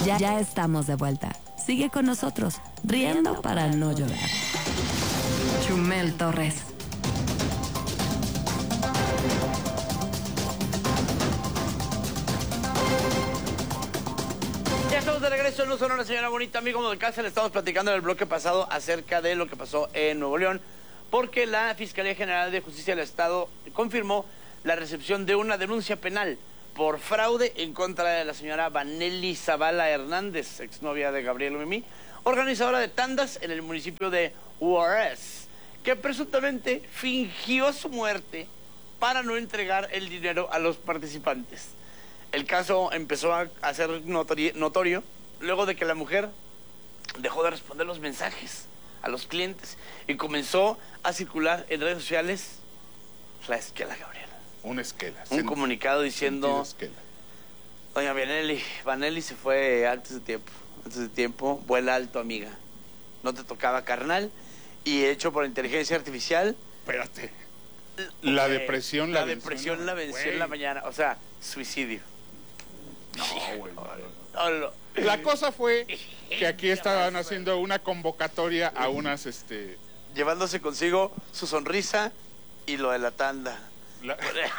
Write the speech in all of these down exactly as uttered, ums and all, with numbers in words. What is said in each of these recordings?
Ya, ya estamos de vuelta. Sigue con nosotros, riendo para no llorar. Chumel Torres. Ya estamos de regreso en Luz Sonora, señora bonita, amigo del casa. Le estamos platicando en el bloque pasado acerca de lo que pasó en Nuevo León, porque la Fiscalía General de Justicia del Estado confirmó la recepción de una denuncia penal por fraude en contra de la señora Vanelli Zavala Hernández, exnovia de Gabriel Mimí, organizadora de tandas en el municipio de Juárez, que presuntamente fingió su muerte para no entregar el dinero a los participantes. El caso empezó a, a ser notori notorio luego de que la mujer dejó de responder los mensajes a los clientes y comenzó a circular en redes sociales la esquela, Gabriel. Una esquela. Un comunicado diciendo: doña Vanelli, Vanelli se fue antes de tiempo, antes de tiempo, vuela alto, amiga. No te tocaba, carnal. Y hecho por inteligencia artificial. Espérate. La eh, depresión la, la depresión venció, la venció wey. en la mañana. O sea, suicidio. No, güey. No, no, no. La cosa fue que aquí estaban haciendo una convocatoria a unas, este... llevándose consigo su sonrisa y lo de la tanda. La,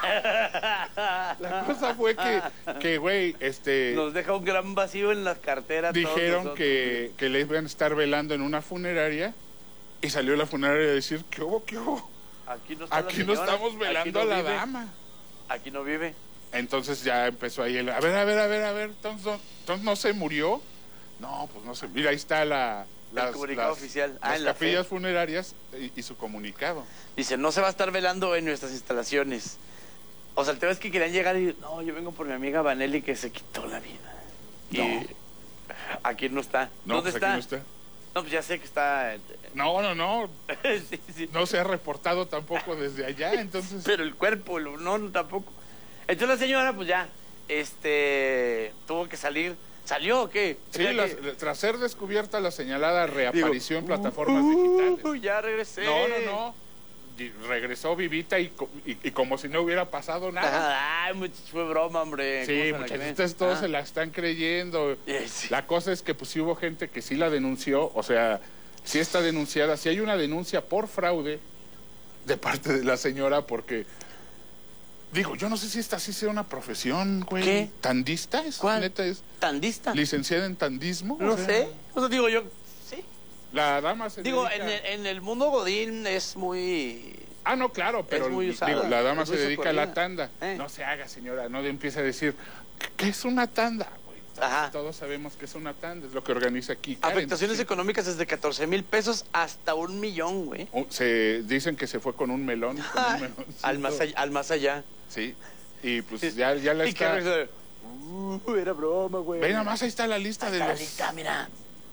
la cosa fue que, que, güey, este... nos deja un gran vacío en las carteras. Dijeron que, que le iban a estar velando en una funeraria y salió la funeraria a decir: ¿qué hubo, qué hubo? Aquí no, está aquí no estamos velando no a la vive. dama. Aquí no vive. Entonces ya empezó ahí el... A ver, a ver, a ver, a ver, entonces no, entonces no se murió. No, pues no se... Mira, ahí está la... Las, el comunicado las, oficial. Ah, las en la capillas fe. funerarias y, y su comunicado. Dice: no se va a estar velando en nuestras instalaciones. O sea, el tema es que querían llegar y... no, yo vengo por mi amiga Vanelli que se quitó la vida. Y no. Aquí no está. No, ¿Dónde pues está? Aquí no está? No, pues ya sé que está... No, no, no. sí, sí. No se ha reportado tampoco desde allá, entonces... Pero el cuerpo, no, no, tampoco. Entonces la señora, pues ya, este... tuvo que salir... ¿Salió o qué? Sí, que... las, tras ser descubierta la señalada reapareció Digo, en plataformas uh, digitales. Uh, ya regresé. No, no, no. Y regresó vivita y, y, y como si no hubiera pasado nada. Ay, muchachos, fue broma, hombre. Sí, muchachos, todos ah. se la están creyendo. Sí. La cosa es que pues sí hubo gente que sí la denunció, o sea, sí está denunciada, sí hay una denuncia por fraude de parte de la señora, porque... Digo, yo no sé si esta sí sea una profesión, güey. ¿Qué? ¿Tandista? ¿Es, ¿Cuál? Neta es ¿Tandista? ¿Licenciada en tandismo? No o sea, sé. O sea, digo yo, sí. La dama se Digo, dedica... en el, en el mundo godín es muy... Ah, no, claro, pero muy usada, digo, la dama se dedica a la socorrida. tanda. Eh. No se haga, señora, no empiece a decir, ¿qué es una tanda? Güey, Ajá. todos sabemos que es una tanda, es lo que organiza aquí Karen. Afectaciones sí. económicas desde catorce mil pesos hasta un millón, güey. Se dicen que se fue con un melón. Con un melón al, más allá, al más allá. Sí, y pues ya, ya la está... Que, uh, era broma, güey. Ve nada más, ahí está la lista ahí de está los... La lista, mira.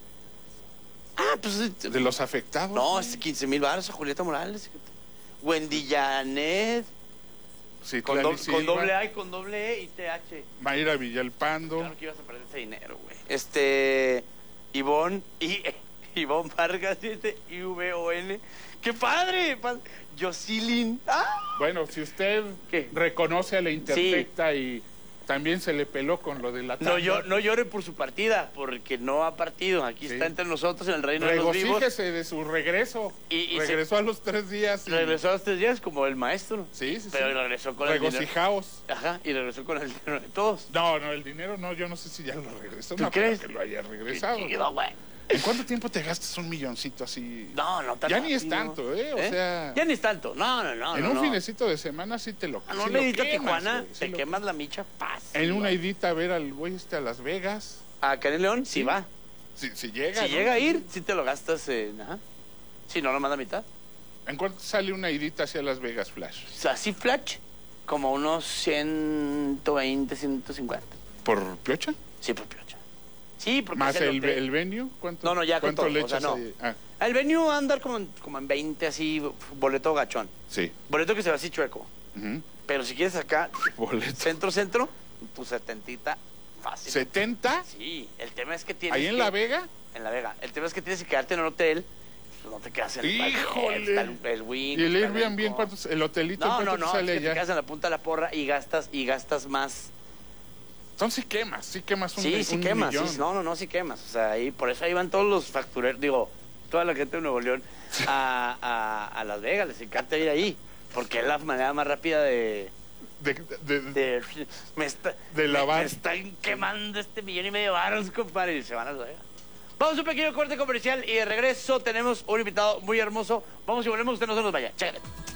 Ah, pues... De los afectados. No, es quince mil baros a Julieta Morales. Wendy Janet. Sí, con, do, con doble A y con doble E y T H. Mayra Villalpando. Claro que ibas a perder ese dinero, güey. Este... Ivonne y... Ivonne Vargas, este, I V O N. ¡Qué padre! padre. Jocelyn. ¡Ah! Bueno, si usted ¿Qué? reconoce a la Interfecta sí. y también se le peló con lo de la tanda. No, yo, no llore por su partida, porque no ha partido. Aquí sí. está entre nosotros en el reino de los vivos. Regocíjese de su regreso. Y, y regresó se... a los tres días. Y... Regresó a los tres días como el maestro. Sí, sí, Pero sí. regresó con Regocijaos. el dinero. Ajá, y regresó con el dinero de todos. No, no, el dinero no, yo no sé si ya lo regresó. ¿Tú no crees? creo que lo haya regresado. Qué chido, güey. ¿En cuánto tiempo te gastas un milloncito así? No, no tanto. Ya ni es tanto, ¿eh? O ¿Eh? sea... Ya ni es tanto. No, no, no. En no, un no. finecito de semana sí te lo quemas. No, sí una idita a quemas, Tijuana, güey, sí te lo... quemas la micha fácil. En una güey. idita a ver al güey este a Las Vegas. ¿A Karen León? Sí, sí va. Si, si llega, Si ¿no? llega a ir, sí te lo gastas en... Ajá. Si no, lo manda a mitad. ¿En cuánto sale una idita hacia Las Vegas, Flash? O sea, así Flash, como unos ciento veinte, ciento cincuenta. ¿Por piocha? Sí, por piocha. Sí, porque ¿Más el, el, el venue? ¿Cuánto, no, no, ya con ¿cuánto todo, le o sea, echas no. ahí? Ah. El venue va a andar como en, como en veinte, así, boleto gachón. Sí. Boleto que se va así chueco. Uh-huh. Pero si quieres acá, boleto. centro, centro, tu setentita fácil. ¿setenta? Sí, el tema es que tienes ¿Ahí en que, La Vega? En La Vega. El tema es que tienes que quedarte en un hotel, pues no te quedas en el ¡Híjole! Está el, el wing, ¿Y el está Airbnb en cuánto? ¿El hotelito no, en no, cuánto no, sale es que allá? te quedas en la punta de la porra y gastas, y gastas más. Entonces sí quemas, sí quemas un, Sí, sí un quemas, millón. sí, no, no, no, sí quemas. O sea, ahí, por eso ahí van todos los factureros, digo, toda la gente de Nuevo León a, a, a Las Vegas, les encanta ir ahí, porque es la manera más rápida de... De, de, de, de me, está, de lavar. me, me están quemando este millón y medio de baros, compadre, y se van a Las Vegas. Vamos a un pequeño corte comercial y de regreso tenemos un invitado muy hermoso. Vamos y volvemos, usted no se nos vaya. Chécale.